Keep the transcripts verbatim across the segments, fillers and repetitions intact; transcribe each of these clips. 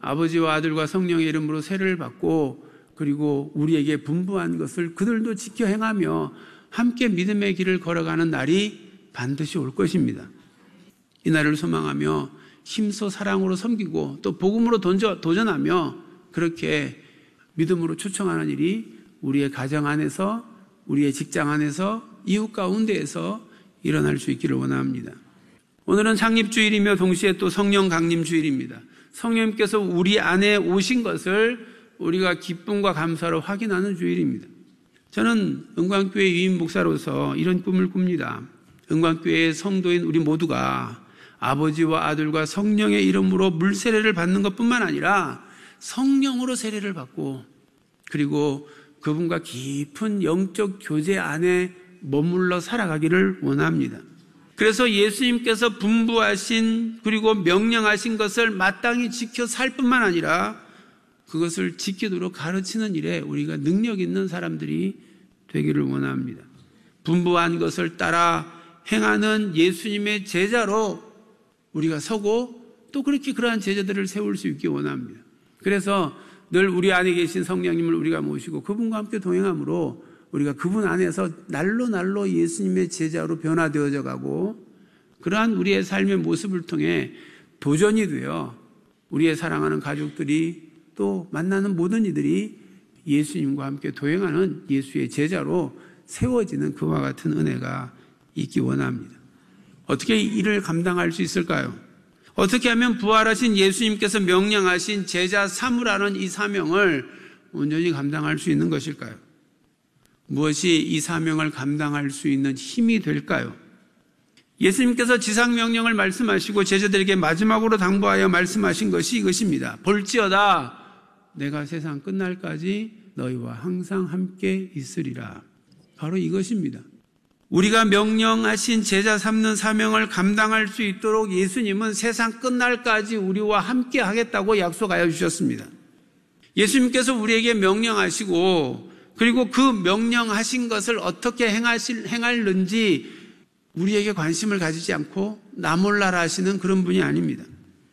아버지와 아들과 성령의 이름으로 세례를 받고 그리고 우리에게 분부한 것을 그들도 지켜 행하며 함께 믿음의 길을 걸어가는 날이 반드시 올 것입니다. 이 날을 소망하며 힘써 사랑으로 섬기고 또 복음으로 도전하며 그렇게 믿음으로 초청하는 일이 우리의 가정 안에서, 우리의 직장 안에서, 이웃 가운데에서 일어날 수 있기를 원합니다. 오늘은 창립주일이며 동시에 또 성령 강림 주일입니다. 성령님께서 우리 안에 오신 것을 우리가 기쁨과 감사로 확인하는 주일입니다. 저는 은광교회 유임 목사로서 이런 꿈을 꿉니다. 은광교회의 성도인 우리 모두가 아버지와 아들과 성령의 이름으로 물세례를 받는 것뿐만 아니라 성령으로 세례를 받고 그리고 그분과 깊은 영적 교제 안에 머물러 살아가기를 원합니다. 그래서 예수님께서 분부하신 그리고 명령하신 것을 마땅히 지켜 살 뿐만 아니라 그것을 지키도록 가르치는 일에 우리가 능력 있는 사람들이 되기를 원합니다. 분부한 것을 따라 행하는 예수님의 제자로 우리가 서고 또 그렇게 그러한 제자들을 세울 수 있기 원합니다. 그래서 늘 우리 안에 계신 성령님을 우리가 모시고 그분과 함께 동행함으로 우리가 그분 안에서 날로 날로 예수님의 제자로 변화되어져 가고 그러한 우리의 삶의 모습을 통해 도전이 되어 우리의 사랑하는 가족들이 또 만나는 모든 이들이 예수님과 함께 동행하는 예수의 제자로 세워지는 그와 같은 은혜가 있기 원합니다. 어떻게 이를 감당할 수 있을까요? 어떻게 하면 부활하신 예수님께서 명령하신 제자 삼으라는 이 사명을 온전히 감당할 수 있는 것일까요? 무엇이 이 사명을 감당할 수 있는 힘이 될까요? 예수님께서 지상명령을 말씀하시고 제자들에게 마지막으로 당부하여 말씀하신 것이 이것입니다. 볼지어다 내가 세상 끝날까지 너희와 항상 함께 있으리라. 바로 이것입니다. 우리가 명령하신 제자 삼는 사명을 감당할 수 있도록 예수님은 세상 끝날까지 우리와 함께 하겠다고 약속하여 주셨습니다. 예수님께서 우리에게 명령하시고 그리고 그 명령하신 것을 어떻게 행하실, 행할는지 우리에게 관심을 가지지 않고 나 몰라라 하시는 그런 분이 아닙니다.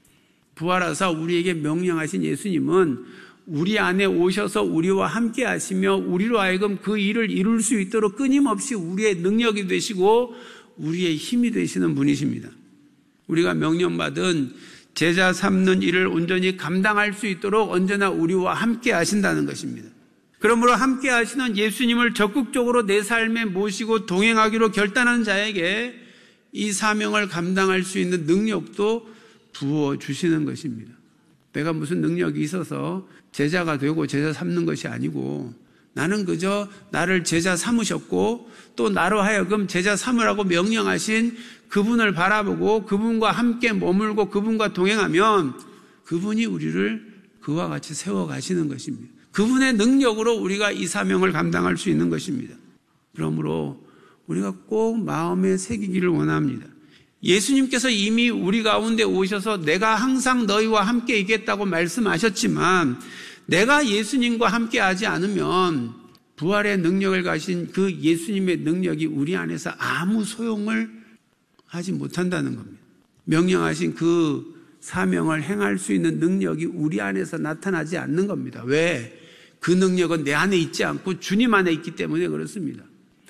부활하사 우리에게 명령하신 예수님은 우리 안에 오셔서 우리와 함께 하시며 우리로 하여금 그 일을 이룰 수 있도록 끊임없이 우리의 능력이 되시고 우리의 힘이 되시는 분이십니다. 우리가 명령받은 제자 삼는 일을 온전히 감당할 수 있도록 언제나 우리와 함께 하신다는 것입니다. 그러므로 함께 하시는 예수님을 적극적으로 내 삶에 모시고 동행하기로 결단한 자에게 이 사명을 감당할 수 있는 능력도 부어주시는 것입니다. 내가 무슨 능력이 있어서 제자가 되고 제자 삼는 것이 아니고 나는 그저 나를 제자 삼으셨고 또 나로 하여금 제자 삼으라고 명령하신 그분을 바라보고 그분과 함께 머물고 그분과 동행하면 그분이 우리를 그와 같이 세워가시는 것입니다. 그분의 능력으로 우리가 이 사명을 감당할 수 있는 것입니다. 그러므로 우리가 꼭 마음에 새기기를 원합니다. 예수님께서 이미 우리 가운데 오셔서 내가 항상 너희와 함께 있겠다고 말씀하셨지만 내가 예수님과 함께 하지 않으면 부활의 능력을 가신 그 예수님의 능력이 우리 안에서 아무 소용을 하지 못한다는 겁니다. 명령하신 그 사명을 행할 수 있는 능력이 우리 안에서 나타나지 않는 겁니다. 왜? 그 능력은 내 안에 있지 않고 주님 안에 있기 때문에 그렇습니다.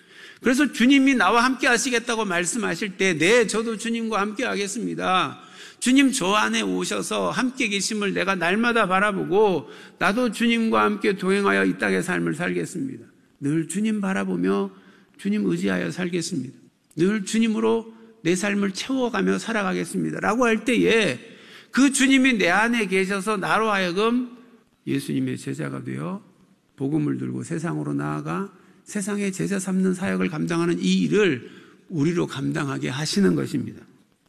그래서 주님이 나와 함께 하시겠다고 말씀하실 때 네, 저도 주님과 함께 하겠습니다. 주님 저 안에 오셔서 함께 계심을 내가 날마다 바라보고 나도 주님과 함께 동행하여 이 땅의 삶을 살겠습니다. 늘 주님 바라보며 주님 의지하여 살겠습니다. 늘 주님으로 내 삶을 채워가며 살아가겠습니다. 라고 할 때에 그 주님이 내 안에 계셔서 나로 하여금 예수님의 제자가 되어 복음을 들고 세상으로 나아가 세상의 제자 삼는 사역을 감당하는 이 일을 우리로 감당하게 하시는 것입니다.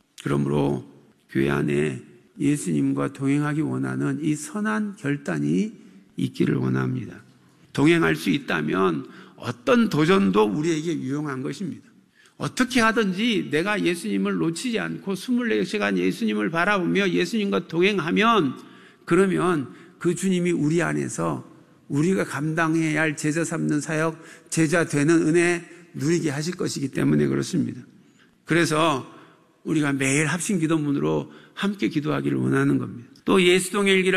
그러므로 교회 안에 예수님과 동행하기 원하는 이 선한 결단이 있기를 원합니다. 동행할 수 있다면 어떤 도전도 우리에게 유용한 것입니다. 어떻게 하든지 내가 예수님을 놓치지 않고 이십사 시간 예수님을 바라보며 예수님과 동행하면 그러면 그 주님이 우리 안에서 우리가 감당해야 할 제자 삼는 사역, 제자 되는 은혜 누리게 하실 것이기 때문에 그렇습니다. 그래서 우리가 매일 합심 기도문으로 함께 기도하기를 원하는 겁니다. 또 예수동의 일기를